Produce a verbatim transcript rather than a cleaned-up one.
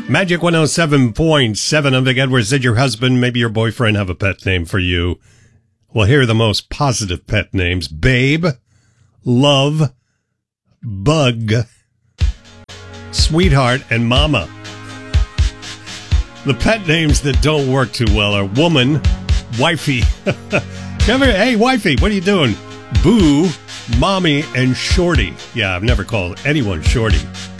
Magic one oh seven point seven. I'm Vic Edwards. Did your husband, maybe your boyfriend, have a pet name for you? Well, here are the most positive pet names. Babe, Love, Bug, Sweetheart, and Mama. The pet names that don't work too well are Woman, Wifey. Come here, hey, Wifey, what are you doing? Boo, Mommy, and Shorty. Yeah, I've never called anyone Shorty.